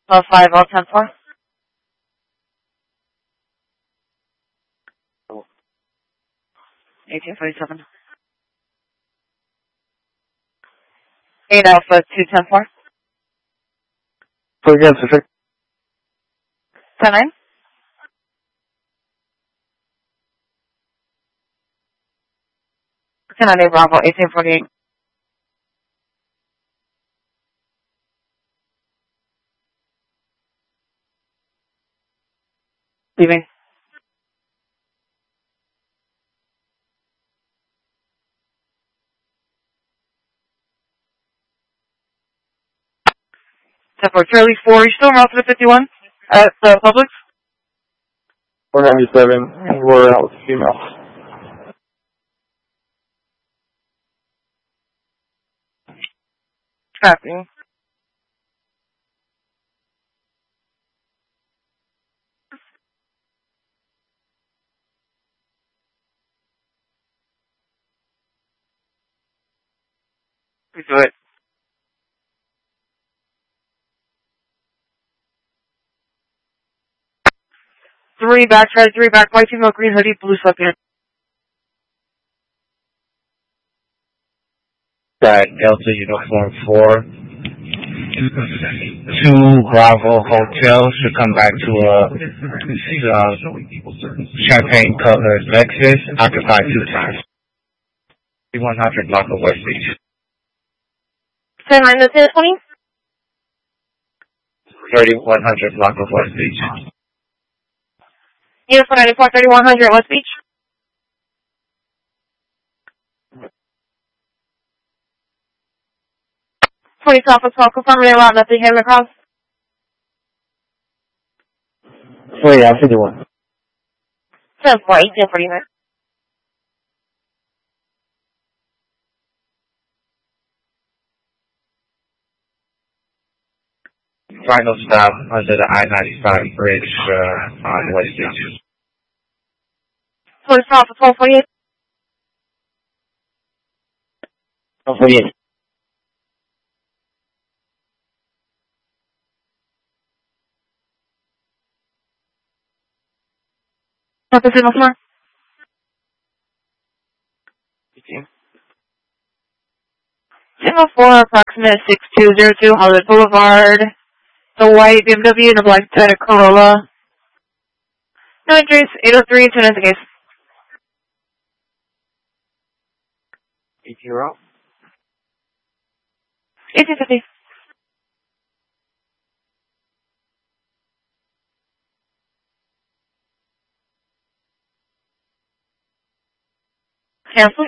5 all 10 4. 1847. 8 Alpha 2 10 4. 做一件此事。 10 9. 10 9 Bravo 1848. Leaving. For Charlie 4, you still around to the 51 at the Publix? 497, we're out with female. Copy. Please do it. Three back, try 3 back, white female, green hoodie, blue sweatpants. That Delta Uniform 4, 2 Bravo Hotel should come back to a champagne colored Lexus, occupied 2 times. 3100 block of West Beach. 10 9 to 10 20. 3100 block of West Beach. Unit 494, 3100 West Beach. Police officer, confirm they allowed nothing him across. So yeah, 51. 10 4, 1849. Final stop under the I-95 bridge on West Beach. Police officer, 1248. 48. What's the signal for? signal 4, approximate 6202 Hollywood Boulevard. The white BMW and the black Toyota Corolla. No injuries, 803, 2 in the case. 80. 1850. Cancel.